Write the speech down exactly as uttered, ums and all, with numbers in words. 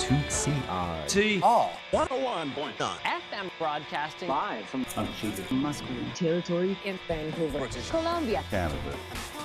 to C R T R one oh one point nine F M broadcasting live from unceded Musqueam territory in Vancouver, British Columbia, Canada.